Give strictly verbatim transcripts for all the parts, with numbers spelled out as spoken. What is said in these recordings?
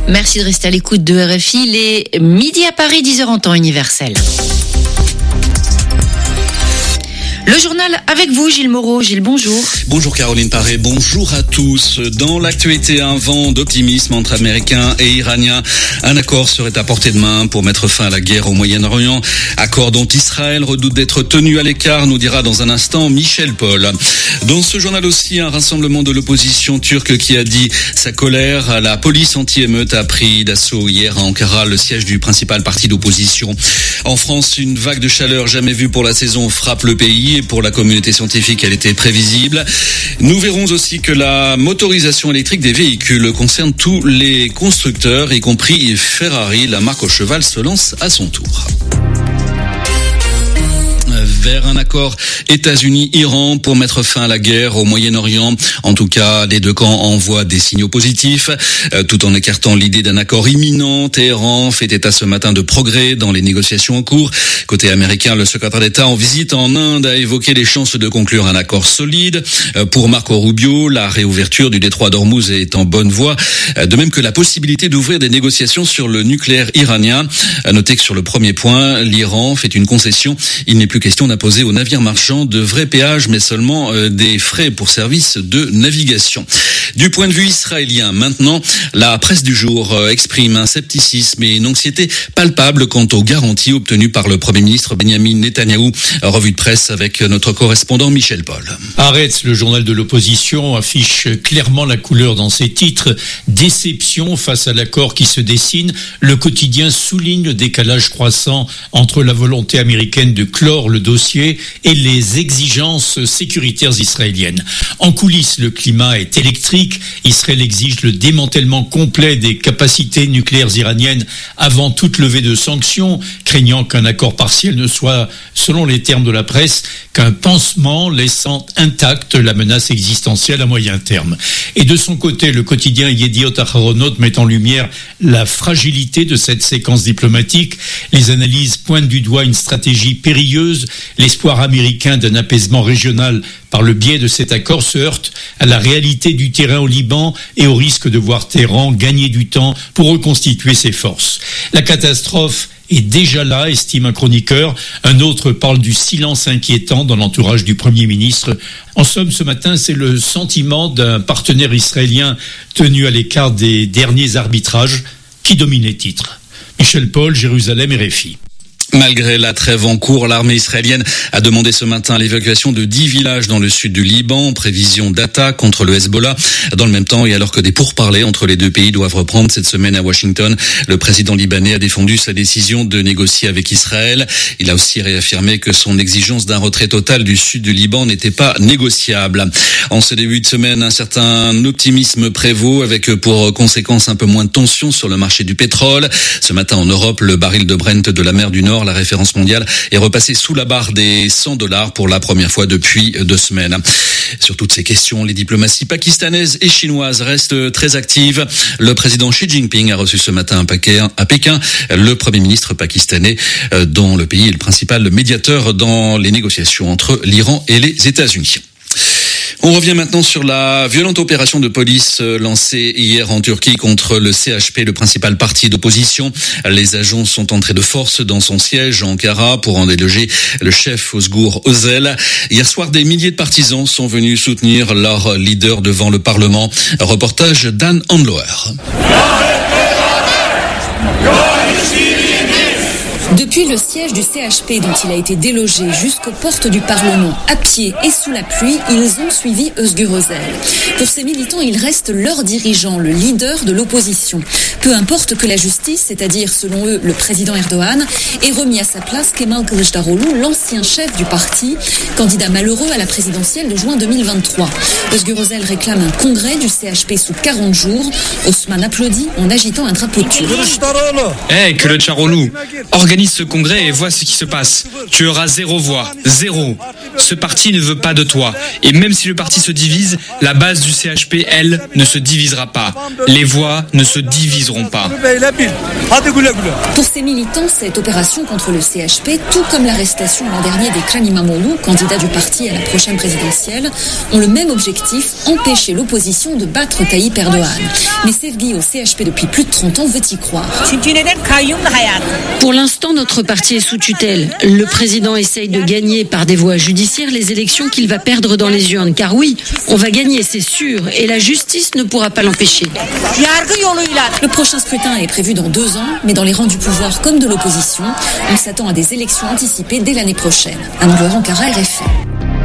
Merci de rester à l'écoute de R F I. Il est midi à Paris, dix heures en temps universel. Le journal avec vous, Gilles Moreau. Gilles, bonjour. Bonjour Caroline Paré, bonjour à tous. Dans l'actualité, un vent d'optimisme entre Américains et Iraniens. Un accord serait à portée de main pour mettre fin à la guerre au Moyen-Orient. Accord dont Israël redoute d'être tenu à l'écart, nous dira dans un instant Michel Paul. Dans ce journal aussi, un rassemblement de l'opposition turque qui a dit sa colère. La police anti-émeute a pris d'assaut hier à Ankara, le siège du principal parti d'opposition. En France, une vague de chaleur jamais vue pour la saison frappe le pays. Et pour la communauté scientifique, elle était prévisible. Nous verrons aussi que la motorisation électrique des véhicules concerne tous les constructeurs, y compris Ferrari. La marque au cheval se lance à son tour. Vers un accord États-Unis-Iran pour mettre fin à la guerre au Moyen-Orient. En tout cas, les deux camps envoient des signaux positifs, euh, tout en écartant l'idée d'un accord imminent. Téhéran fait état ce matin de progrès dans les négociations en cours. Côté américain, le secrétaire d'État en visite en Inde a évoqué les chances de conclure un accord solide. Euh, pour Marco Rubio, la réouverture du détroit d'Ormuz est en bonne voie, euh, de même que la possibilité d'ouvrir des négociations sur le nucléaire iranien. À noter que sur le premier point, l'Iran fait une concession. Il n'est plus question d'imposer aux navires marchands de vrais péages, mais seulement euh, des frais pour service de navigation. Du point de vue israélien, maintenant, la presse du jour euh, exprime un scepticisme et une anxiété palpable quant aux garanties obtenues par le Premier ministre Benjamin Netanyahou. Revue de presse avec notre correspondant Michel Paul. Haaretz, le journal de l'opposition, affiche clairement la couleur dans ses titres. Déception face à l'accord qui se dessine. Le quotidien souligne le décalage croissant entre la volonté américaine de clore le dossier et les exigences sécuritaires israéliennes. En coulisses, le climat est électrique. Israël exige le démantèlement complet des capacités nucléaires iraniennes avant toute levée de sanctions, craignant qu'un accord partiel ne soit, selon les termes de la presse, qu'un pansement laissant intacte la menace existentielle à moyen terme. Et de son côté, le quotidien Yediot Aharonot met en lumière la fragilité de cette séquence diplomatique. Les analyses pointent du doigt une stratégie périlleuse. L'espoir américain d'un apaisement régional par le biais de cet accord se heurte à la réalité du terrain au Liban et au risque de voir Téhéran gagner du temps pour reconstituer ses forces. La catastrophe est déjà là, estime un chroniqueur. Un autre parle du silence inquiétant dans l'entourage du Premier ministre. En somme, ce matin, c'est le sentiment d'un partenaire israélien tenu à l'écart des derniers arbitrages qui domine les titres. Michel Paul, Jérusalem, R F I. Malgré la trêve en cours, l'armée israélienne a demandé ce matin l'évacuation de dix villages dans le sud du Liban en prévision d'attaque contre le Hezbollah. Dans le même temps, et alors que des pourparlers entre les deux pays doivent reprendre cette semaine à Washington, le président libanais a défendu sa décision de négocier avec Israël. Il a aussi réaffirmé que son exigence d'un retrait total du sud du Liban n'était pas négociable. En ce début de semaine, un certain optimisme prévaut avec pour conséquence un peu moins de tension sur le marché du pétrole. Ce matin en Europe, le baril de Brent de la mer du Nord, la référence mondiale, est repassée sous la barre des cent dollars pour la première fois depuis deux semaines. Sur toutes ces questions, les diplomaties pakistanaises et chinoises restent très actives. Le président Xi Jinping a reçu ce matin à Pékin le Premier ministre pakistanais, dont le pays est le principal médiateur dans les négociations entre l'Iran et les États-Unis. On revient maintenant sur la violente opération de police lancée hier en Turquie contre le C H P, le principal parti d'opposition. Les agents sont entrés de force dans son siège à Ankara pour en déloger le chef Özgür Özel. Hier soir, des milliers de partisans sont venus soutenir leur leader devant le Parlement. Reportage d'Anne Handloer. Depuis le siège du C H P dont il a été délogé jusqu'aux portes du Parlement, à pied et sous la pluie, ils ont suivi Özgür Özel. Pour ces militants, il reste leur dirigeant, le leader de l'opposition. Peu importe que la justice, c'est-à-dire selon eux le président Erdogan, ait remis à sa place Kemal Kılıçdaroğlu, l'ancien chef du parti, candidat malheureux à la présidentielle de juin deux mille vingt-trois. Özgür Özel réclame un congrès du C H P sous quarante jours. Osman applaudit en agitant un drapeau turc. Eh, hey, Kılıçdaroğlu, organise ce congrès et vois ce qui se passe. Tu auras zéro voix, zéro. Ce parti ne veut pas de toi. Et même si le parti se divise, la base du C H P, elle, ne se divisera pas. Les voix ne se diviseront pas. Pour ces militants, cette opération contre le C H P, tout comme l'arrestation l'an dernier d'Ekrem İmamoğlu, candidat du parti à la prochaine présidentielle, ont le même objectif, empêcher l'opposition de battre Tayyip Erdogan. Mais Sevgi au C H P depuis plus de trente ans veut y croire. Pour l'instant, notre parti est sous tutelle. Le président essaye de gagner par des voies judiciaires les élections qu'il va perdre dans les urnes. Car oui, on va gagner, c'est sûr, et la justice ne pourra pas l'empêcher. Le prochain scrutin est prévu dans deux ans, mais dans les rangs du pouvoir comme de l'opposition, on s'attend à des élections anticipées dès l'année prochaine. Anne-Laure Ankara, R F I.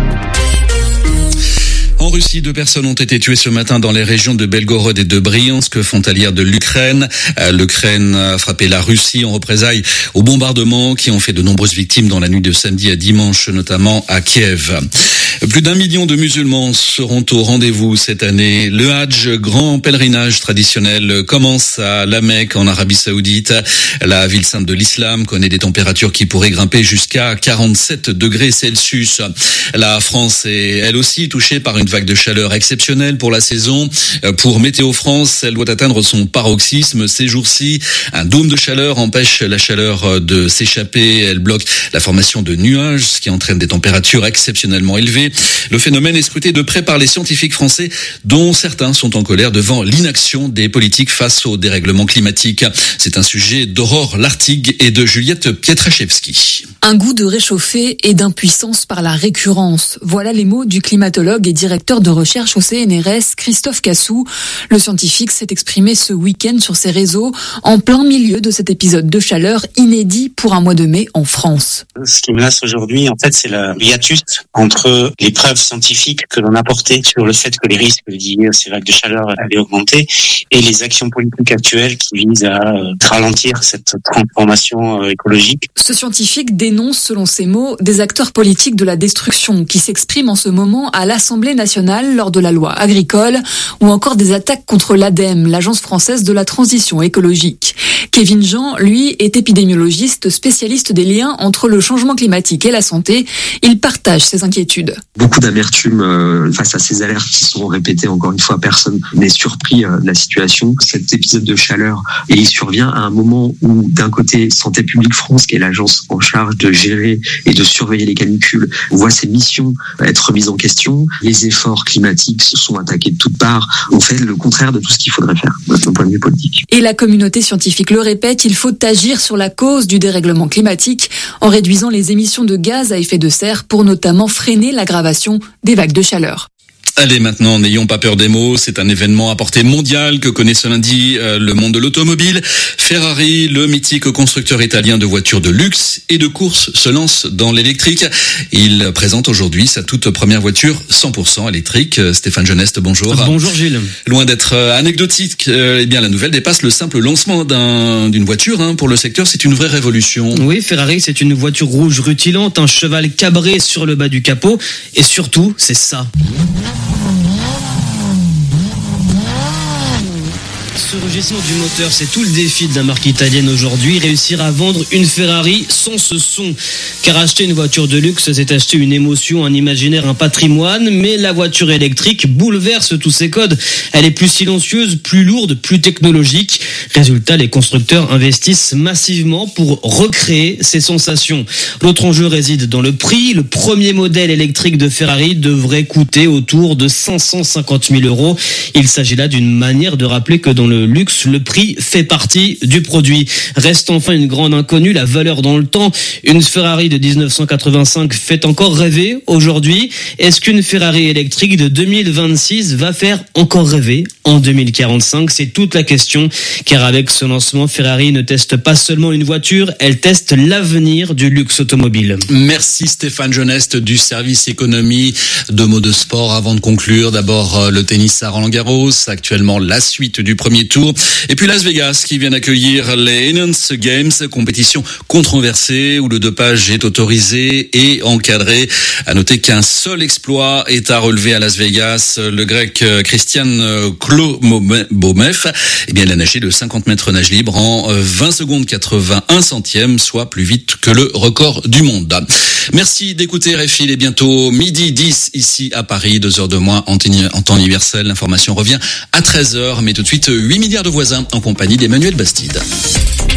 En Russie, deux personnes ont été tuées ce matin dans les régions de Belgorod et de Briansk, frontalières de l'Ukraine. L'Ukraine a frappé la Russie en représailles aux bombardements qui ont fait de nombreuses victimes dans la nuit de samedi à dimanche, notamment à Kiev. Plus d'un million de musulmans seront au rendez-vous cette année. Le Hadj, grand pèlerinage traditionnel, commence à La Mecque en Arabie Saoudite. La ville sainte de l'islam connaît des températures qui pourraient grimper jusqu'à quarante-sept degrés Celsius. La France est elle aussi touchée par une vague de chaleur exceptionnelle pour la saison. Pour Météo France, elle doit atteindre son paroxysme ces jours-ci. Un dôme de chaleur empêche la chaleur de s'échapper. Elle bloque la formation de nuages, ce qui entraîne des températures exceptionnellement élevées. Le phénomène est scruté de près par les scientifiques français, dont certains sont en colère devant l'inaction des politiques face au dérèglement climatique. C'est un sujet d'Aurore Lartigue et de Juliette Pietraszewski. Un goût de réchauffé et d'impuissance par la récurrence. Voilà les mots du climatologue et directeur de recherche au C N R S, Christophe Cassou. Le scientifique s'est exprimé ce week-end sur ses réseaux en plein milieu de cet épisode de chaleur inédit pour un mois de mai en France. Ce qui menace aujourd'hui, en fait, c'est le hiatus entre les preuves scientifiques que l'on a portées sur le fait que les risques liés à ces vagues de chaleur allaient augmenter et les actions politiques actuelles qui visent à ralentir cette transformation écologique. Ce scientifique dénonce, selon ses mots, des acteurs politiques de la destruction qui s'expriment en ce moment à l'Assemblée nationale lors de la loi agricole ou encore des attaques contre l'ADEME, l'Agence française de la transition écologique. Kevin Jean, lui, est épidémiologiste spécialiste des liens entre le changement climatique et la santé. Il partage ses inquiétudes. Beaucoup d'amertume euh, face à ces alertes qui seront répétées encore une fois. Personne n'est surpris euh, de la situation. Cet épisode de chaleur, et il survient à un moment où, d'un côté, Santé publique France, qui est l'agence en charge de gérer et de surveiller les canicules, voit ses missions être remises en question. Les efforts climatiques sont attaqués de toutes parts. On fait le contraire de tout ce qu'il faudrait faire, d'un point de vue politique. Et la communauté scientifique le répète, il faut agir sur la cause du dérèglement climatique en réduisant les émissions de gaz à effet de serre pour notamment freiner l'aggravation des vagues de chaleur. Allez, maintenant, n'ayons pas peur des mots. C'est un événement à portée mondiale que connaît ce lundi euh, le monde de l'automobile. Ferrari, le mythique constructeur italien de voitures de luxe et de course, se lance dans l'électrique. Il présente aujourd'hui sa toute première voiture cent pour cent électrique. Stéphane Geneste, bonjour. Bonjour Gilles. Loin d'être anecdotique, euh, eh bien la nouvelle dépasse le simple lancement d'un, d'une voiture. Hein. Pour le secteur, c'est une vraie révolution. Oui, Ferrari, c'est une voiture rouge rutilante, un cheval cabré sur le bas du capot. Et surtout, c'est ça. Ce rugissement du moteur, c'est tout le défi de la marque italienne aujourd'hui, réussir à vendre une Ferrari sans ce son. Car acheter une voiture de luxe, c'est acheter une émotion, un imaginaire, un patrimoine, mais la voiture électrique bouleverse tous ces codes. Elle est plus silencieuse, plus lourde, plus technologique. Résultat, les constructeurs investissent massivement pour recréer ces sensations. L'autre enjeu réside dans le prix. Le premier modèle électrique de Ferrari devrait coûter autour de cinq cent cinquante mille euros. Il s'agit là d'une manière de rappeler que dans le luxe, le prix fait partie du produit. Reste enfin une grande inconnue, la valeur dans le temps. Une Ferrari de dix-neuf cent quatre-vingt-cinq fait encore rêver aujourd'hui. Est-ce qu'une Ferrari électrique de deux mille vingt-six va faire encore rêver en deux mille quarante-cinq? C'est toute la question, car avec ce lancement, Ferrari ne teste pas seulement une voiture, elle teste l'avenir du luxe automobile. Merci Stéphane Geneste du service économie. Deux mots de sport avant de conclure. D'abord le tennis à Roland-Garros, actuellement la suite du premier tour. Et puis Las Vegas qui vient d'accueillir les Enhanced Games, compétition controversée où le dopage est autorisé et encadré. À noter qu'un seul exploit est à relever à Las Vegas. Le grec Christian Klobomev, eh bien, il a nagé de cinquante mètres nage libre en vingt secondes quatre-vingt-un centièmes, soit plus vite que le record du monde. Merci d'écouter R F I. Il est bientôt midi dix ici à Paris, deux heures de moins en temps universel. L'information revient à treize heures, mais tout de suite huit milliards de voisins en compagnie d'Emmanuel Bastide.